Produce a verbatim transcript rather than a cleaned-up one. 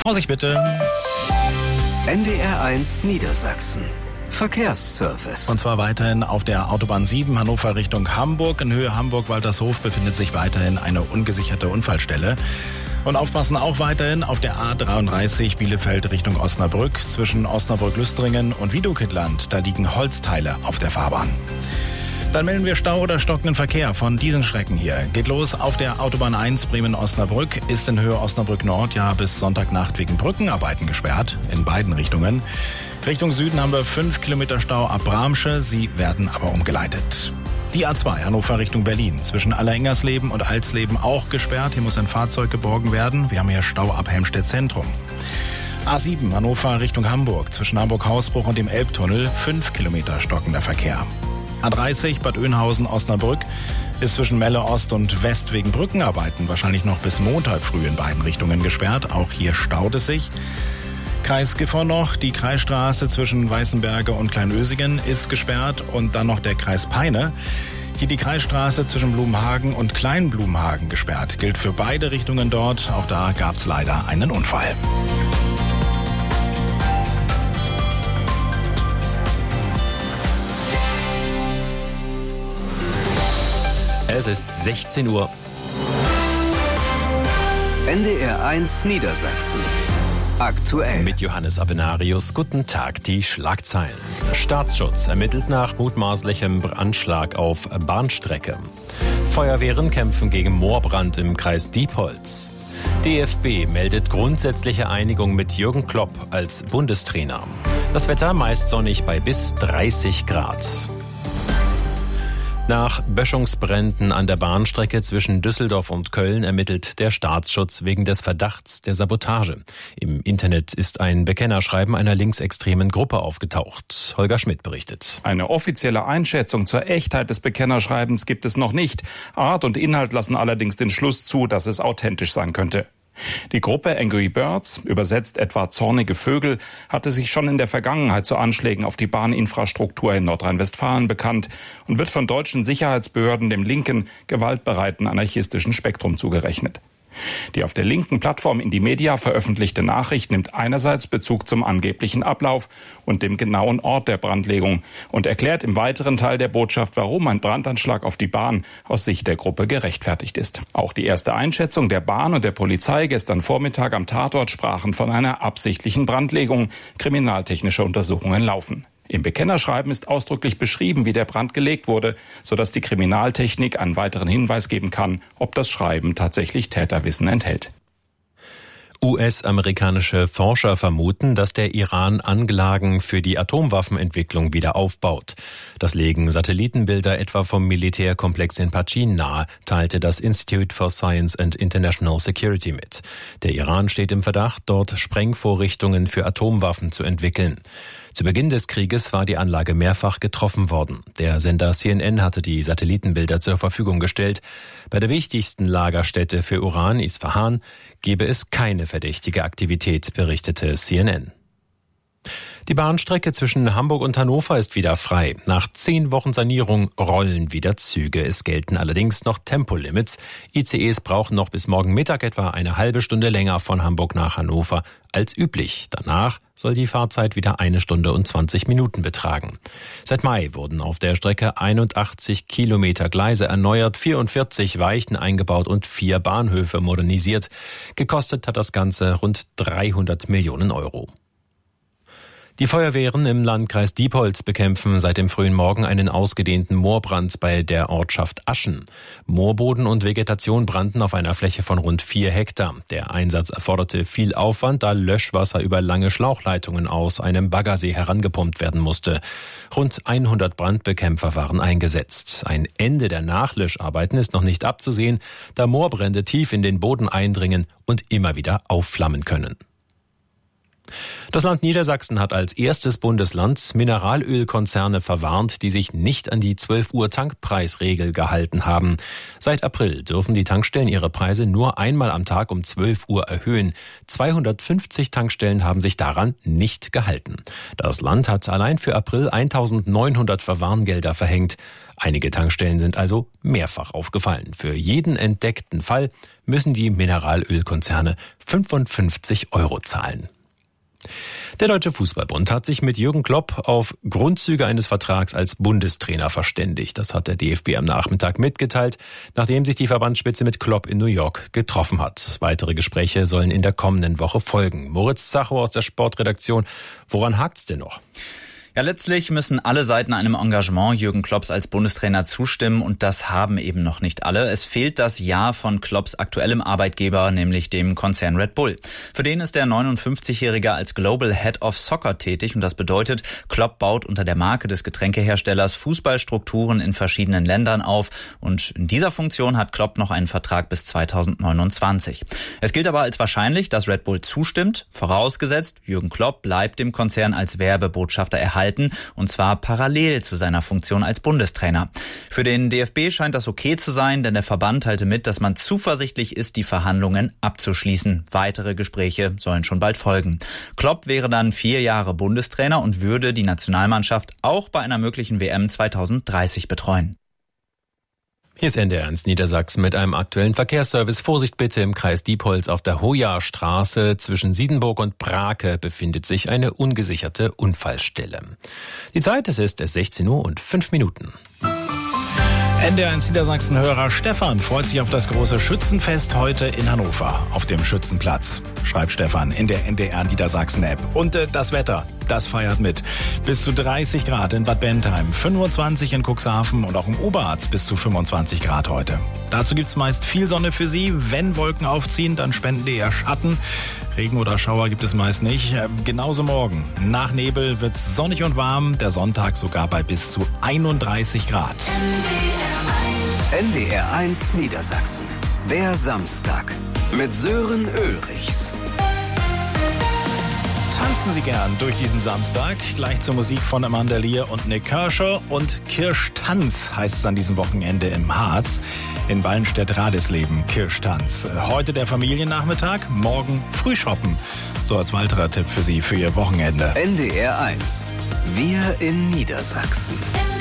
Vorsicht bitte. N D R eins Niedersachsen. Verkehrsservice. Und zwar weiterhin auf der Autobahn sieben Hannover Richtung Hamburg. In Höhe Hamburg-Waltershof befindet sich weiterhin eine ungesicherte Unfallstelle. Und aufpassen auch weiterhin auf der A dreiunddreißig Bielefeld Richtung Osnabrück. Zwischen Osnabrück-Lüstringen und Wiedokittland, da liegen Holzteile auf der Fahrbahn. Dann melden wir Stau oder stockenden Verkehr von diesen Strecken hier. Geht los auf der Autobahn eins Bremen-Osnabrück, ist in Höhe Osnabrück-Nord ja bis Sonntagnacht wegen Brückenarbeiten gesperrt, in beiden Richtungen. Richtung Süden haben wir fünf Kilometer Stau ab Bramsche, sie werden aber umgeleitet. Die A zwei Hannover Richtung Berlin, zwischen Allerengersleben und Alsleben auch gesperrt, hier muss ein Fahrzeug geborgen werden. Wir haben hier Stau ab Helmstedt Zentrum. A sieben Hannover Richtung Hamburg, zwischen Hamburg-Hausbruch und dem Elbtunnel, fünf Kilometer stockender Verkehr. A dreißig Bad Oeynhausen-Osnabrück ist zwischen Melle Ost und West wegen Brückenarbeiten wahrscheinlich noch bis Montag früh in beiden Richtungen gesperrt. Auch hier staut es sich. Kreis Gifhorn noch, die Kreisstraße zwischen Weißenberge und Kleinösingen ist gesperrt und dann noch der Kreis Peine. Hier die Kreisstraße zwischen Blumenhagen und Kleinblumenhagen gesperrt. Gilt für beide Richtungen dort. Auch da gab es leider einen Unfall. Es ist sechzehn Uhr. N D R eins Niedersachsen. Aktuell. Mit Johannes Avenarius. Guten Tag, die Schlagzeilen. Staatsschutz ermittelt nach mutmaßlichem Anschlag auf Bahnstrecke. Feuerwehren kämpfen gegen Moorbrand im Kreis Diepholz. D F B meldet grundsätzliche Einigung mit Jürgen Klopp als Bundestrainer. Das Wetter meist sonnig bei bis dreißig Grad. Nach Böschungsbränden an der Bahnstrecke zwischen Düsseldorf und Köln ermittelt der Staatsschutz wegen des Verdachts der Sabotage. Im Internet ist ein Bekennerschreiben einer linksextremen Gruppe aufgetaucht. Holger Schmidt berichtet. Eine offizielle Einschätzung zur Echtheit des Bekennerschreibens gibt es noch nicht. Art und Inhalt lassen allerdings den Schluss zu, dass es authentisch sein könnte. Die Gruppe Angry Birds, übersetzt etwa zornige Vögel, hatte sich schon in der Vergangenheit zu Anschlägen auf die Bahninfrastruktur in Nordrhein-Westfalen bekannt und wird von deutschen Sicherheitsbehörden dem linken, gewaltbereiten anarchistischen Spektrum zugerechnet. Die auf der linken Plattform Indymedia veröffentlichte Nachricht nimmt einerseits Bezug zum angeblichen Ablauf und dem genauen Ort der Brandlegung und erklärt im weiteren Teil der Botschaft, warum ein Brandanschlag auf die Bahn aus Sicht der Gruppe gerechtfertigt ist. Auch die erste Einschätzung der Bahn und der Polizei gestern Vormittag am Tatort sprachen von einer absichtlichen Brandlegung. Kriminaltechnische Untersuchungen laufen. Im Bekennerschreiben ist ausdrücklich beschrieben, wie der Brand gelegt wurde, sodass die Kriminaltechnik einen weiteren Hinweis geben kann, ob das Schreiben tatsächlich Täterwissen enthält. U S-amerikanische Forscher vermuten, dass der Iran Anlagen für die Atomwaffenentwicklung wieder aufbaut. Das legen Satellitenbilder etwa vom Militärkomplex in Pachin nahe, teilte das Institute for Science and International Security mit. Der Iran steht im Verdacht, dort Sprengvorrichtungen für Atomwaffen zu entwickeln. Zu Beginn des Krieges war die Anlage mehrfach getroffen worden. Der Sender C N N hatte die Satellitenbilder zur Verfügung gestellt. Bei der wichtigsten Lagerstätte für Uran, Isfahan, gebe es keine verdächtige Aktivität, berichtete C N N. Die Bahnstrecke zwischen Hamburg und Hannover ist wieder frei. Nach zehn Wochen Sanierung rollen wieder Züge. Es gelten allerdings noch Tempolimits. I C Es brauchen noch bis morgen Mittag etwa eine halbe Stunde länger von Hamburg nach Hannover als üblich. Danach soll die Fahrzeit wieder eine Stunde und zwanzig Minuten betragen. Seit Mai wurden auf der Strecke einundachtzig Kilometer Gleise erneuert, vierundvierzig Weichen eingebaut und vier Bahnhöfe modernisiert. Gekostet hat das Ganze rund dreihundert Millionen Euro. Die Feuerwehren im Landkreis Diepholz bekämpfen seit dem frühen Morgen einen ausgedehnten Moorbrand bei der Ortschaft Aschen. Moorboden und Vegetation brannten auf einer Fläche von rund vier Hektar. Der Einsatz erforderte viel Aufwand, da Löschwasser über lange Schlauchleitungen aus einem Baggersee herangepumpt werden musste. Rund hundert Brandbekämpfer waren eingesetzt. Ein Ende der Nachlöscharbeiten ist noch nicht abzusehen, da Moorbrände tief in den Boden eindringen und immer wieder aufflammen können. Das Land Niedersachsen hat als erstes Bundesland Mineralölkonzerne verwarnt, die sich nicht an die zwölf Uhr Tankpreisregel gehalten haben. Seit April dürfen die Tankstellen ihre Preise nur einmal am Tag um zwölf Uhr erhöhen. zweihundertfünfzig Tankstellen haben sich daran nicht gehalten. Das Land hat allein für April eintausendneunhundert Verwarngelder verhängt. Einige Tankstellen sind also mehrfach aufgefallen. Für jeden entdeckten Fall müssen die Mineralölkonzerne fünfundfünfzig Euro zahlen. Der Deutsche Fußballbund hat sich mit Jürgen Klopp auf Grundzüge eines Vertrags als Bundestrainer verständigt. Das hat der D F B am Nachmittag mitgeteilt, nachdem sich die Verbandsspitze mit Klopp in New York getroffen hat. Weitere Gespräche sollen in der kommenden Woche folgen. Moritz Zacho aus der Sportredaktion. Woran hakt's denn noch? Ja, letztlich müssen alle Seiten einem Engagement Jürgen Klopps als Bundestrainer zustimmen und das haben eben noch nicht alle. Es fehlt das Ja von Klopps aktuellem Arbeitgeber, nämlich dem Konzern Red Bull. Für den ist der neunundfünfzigjährige als Global Head of Soccer tätig und das bedeutet, Klopp baut unter der Marke des Getränkeherstellers Fußballstrukturen in verschiedenen Ländern auf und in dieser Funktion hat Klopp noch einen Vertrag bis zweitausendneunundzwanzig. Es gilt aber als wahrscheinlich, dass Red Bull zustimmt, vorausgesetzt, Jürgen Klopp bleibt dem Konzern als Werbebotschafter erhalten. Und zwar parallel zu seiner Funktion als Bundestrainer. Für den D F B scheint das okay zu sein, denn der Verband teilte mit, dass man zuversichtlich ist, die Verhandlungen abzuschließen. Weitere Gespräche sollen schon bald folgen. Klopp wäre dann vier Jahre Bundestrainer und würde die Nationalmannschaft auch bei einer möglichen W M zweitausenddreißig betreuen. Hier ist N D R eins Niedersachsen mit einem aktuellen Verkehrsservice. Vorsicht bitte, im Kreis Diepholz auf der Hoja-Straße zwischen Siedenburg und Brake befindet sich eine ungesicherte Unfallstelle. Die Zeit, es ist sechzehn Uhr und fünf Minuten. N D R eins Niedersachsen-Hörer Stefan freut sich auf das große Schützenfest heute in Hannover auf dem Schützenplatz. Schreibt Stefan in der N D R Niedersachsen-App. Und äh, das Wetter, das feiert mit. Bis zu dreißig Grad in Bad Bentheim, fünfundzwanzig in Cuxhaven und auch im Oberharz bis zu fünfundzwanzig Grad heute. Dazu gibt's meist viel Sonne für Sie. Wenn Wolken aufziehen, dann spenden die eher Schatten. Regen oder Schauer gibt es meist nicht. Genauso morgen. Nach Nebel wird's sonnig und warm. Der Sonntag sogar bei bis zu einunddreißig Grad. N D R eins Niedersachsen. Der Samstag mit Sören Ulrichs. Tanzen Sie gern durch diesen Samstag. Gleich zur Musik von Amanda Lear und Nick Kershaw. Und Kirschtanz heißt es an diesem Wochenende im Harz. In Wallenstedt-Radisleben Kirschtanz. Heute der Familiennachmittag, morgen Frühshoppen. So als weiterer Tipp für Sie für Ihr Wochenende. N D R eins. Wir in Niedersachsen.